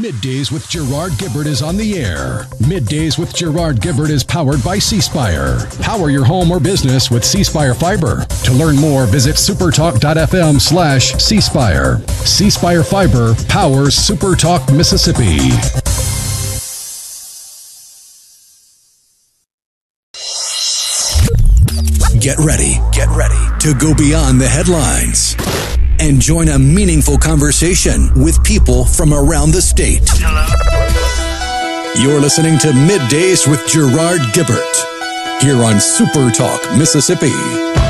Middays with Gerard Gibbert is on the air. Middays with Gerard Gibbert is powered by C Spire. Power your home or business with C Spire Fiber. To learn more, visit supertalk.fm/C Spire. C Spire Fiber powers SuperTalk Mississippi. Get ready to go beyond the headlines and join a meaningful conversation with people from around the state. Hello. You're listening to Middays with Gerard Gibbert here on Super Talk Mississippi.